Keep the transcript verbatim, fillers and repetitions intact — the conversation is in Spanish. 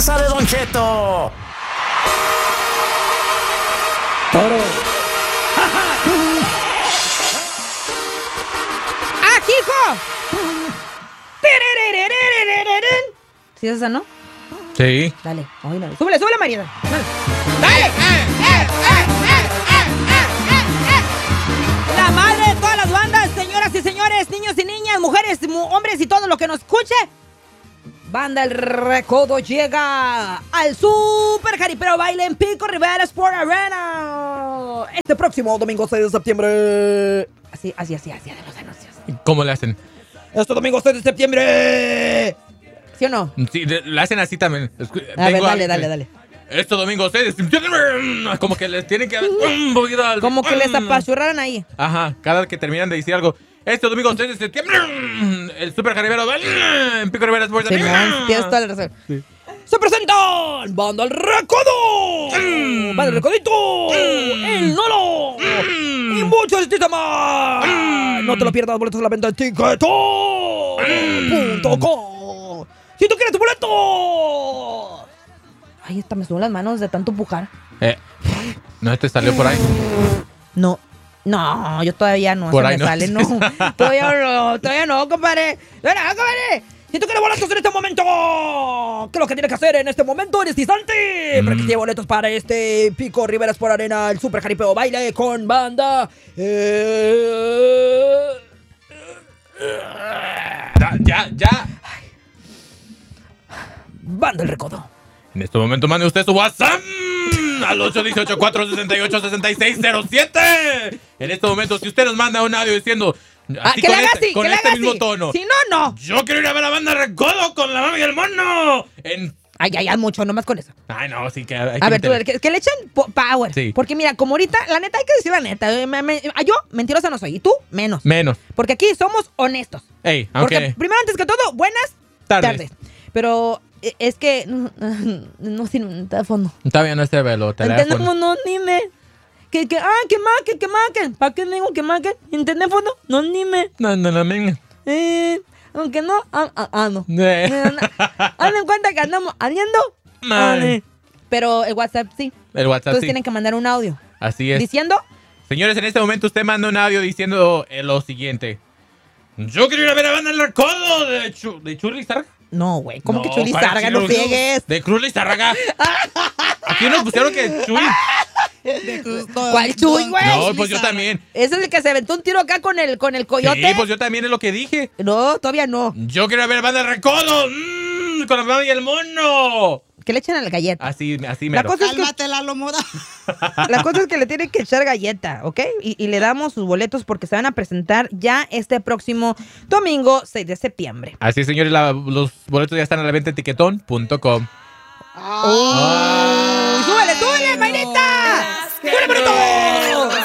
casa de Don Cheto. Toro. ¡Ah, hijo! ¿Sí es esa, no? Sí. Dale, ay, dale. Súbele, súbele, María. Dale. ¡Dale! La madre de todas las bandas, señoras y señores, niños y niñas, mujeres, mu- hombres y todo lo que nos escuche. Banda El Recodo llega al Super Jaripeo Baile en Pico Rivera Sport Arena este próximo domingo seis de septiembre. Así, así, así, así, de los anuncios. ¿Cómo le hacen? Este domingo seis de septiembre. ¿Sí o no? Sí, de- le hacen así también. Escu- A ver, tengo dale, a- dale, dale. Este domingo ustedes como que les tienen que un poquito al- Como que les apachurraran ahí. Ajá, cada que terminan de decir algo. Este domingo seis de septiembre el Super Jaripeo en Pico Rivera Sports. Sí, no, tienes toda la razón. Sí. Se presentan Banda El Recodo, Banda El Recodito, El Nolo y muchos artistas más. No te lo pierdas, boletos a la venta en tiquetón punto com. Si tú quieres tu boleto. Ay, esta me suben las manos de tanto empujar. Eh, ¿no te salió por ahí? No, no, yo todavía no, Por se ahí me no. sale, no. Todavía no, todavía no, compadre. Todavía no, compadre. Si tú quieres boletos en este momento, ¿qué es lo que tienes que hacer en este momento, en este instante? Mm. Para que te lleve boletos para este Pico Rivera por Arena, el Super Jaripeo Baile con banda. Eh... Ya, ya, ya. Banda El Recodo. En este momento mande usted su WhatsApp al ocho uno ocho, cuatro seis ocho, seis seis cero siete. En este momento, si usted nos manda un audio diciendo Ah, así que con le haga este, así, con que le este haga mismo así. tono. Si no, no. Yo quiero ir a ver a la banda Recodo con la mami y el mono. En... Ay, ay, ay, mucho, nomás con eso. Ay, no, sí que hay A que ver, tú, meterle. que, que le echen po- power. Sí. Porque mira, como ahorita, la neta, hay que decir la neta. eh, me- me- ah, yo, mentirosa no soy. Y tú, menos. Menos. Porque aquí somos honestos. Ey, Porque aunque primero, antes que todo, buenas Tardes. tardes. Pero eh, es que no, no sirve un teléfono. está bien este velo, El teléfono. teléfono, dime. Que, que, ah, que maquen, que maquen. ¿Para qué digo que maquen? En teléfono, no, dime. No, no, no, no. Eh, aunque no, ah, ah, ah, no. Eh. Eh, na- Haz en cuenta que andamos saliendo. Ay. Vale. Pero el WhatsApp sí. El WhatsApp Entonces sí. tienen que mandar un audio. Así es. Diciendo, Señores, en este momento usted manda un audio diciendo eh, lo siguiente. Yo quiero ir a ver a banda El Recodo de, Chu de Churri Sarga. no, güey, ¿cómo No, que Chuli ¿cuál Sarga? Churri? No ciegues. De Cruz Lizárraga. Aquí nos pusieron que Chuy. ¿Cuál Chuy, güey? No, pues yo también. Ese es el que se aventó un tiro acá con el, con el coyote. Sí, pues yo también es lo que dije. No, todavía no. Yo quiero ver banda El Recodo. Mmm, con la mami y el mono. Que le echen a la galleta. Así, así La mero. cosa es que Cálmate, Lalo Moda. La cosa es que le tienen que echar galleta, ¿ok? Y, y le damos sus boletos porque se van a presentar ya este próximo domingo seis de septiembre. Así, señores, la- los boletos ya están a la venta en tiquetón punto com. Ah,